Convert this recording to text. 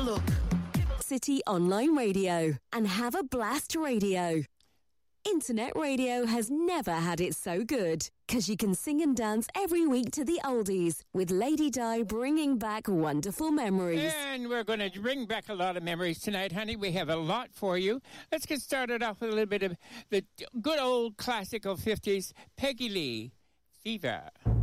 look. City Online Radio and Have a Blast Radio. Internet radio has never had it so good, because you can sing and dance every week to the oldies, with Lady Di bringing back wonderful memories. And we're going to bring back a lot of memories tonight, honey. We have a lot for you. Let's get started off with a little bit of the good old classical 50s, Peggy Lee, Fever.